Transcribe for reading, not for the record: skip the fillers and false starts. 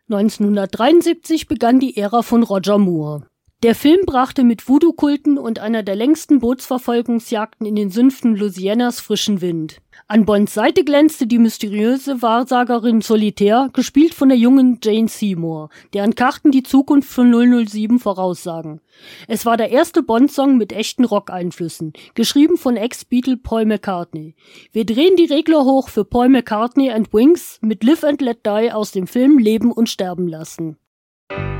1973 begann die Ära von Roger Moore. Der Film brachte mit Voodoo-Kulten und einer der längsten Bootsverfolgungsjagden in den Sümpfen Louisianas frischen Wind. An Bonds Seite glänzte die mysteriöse Wahrsagerin Solitaire, gespielt von der jungen Jane Seymour, deren Karten die Zukunft von 007 voraussagen. Es war der erste Bond-Song mit echten Rock-Einflüssen, geschrieben von Ex-Beatle Paul McCartney. Wir drehen die Regler hoch für Paul McCartney and Wings mit Live and Let Die aus dem Film Leben und Sterben lassen.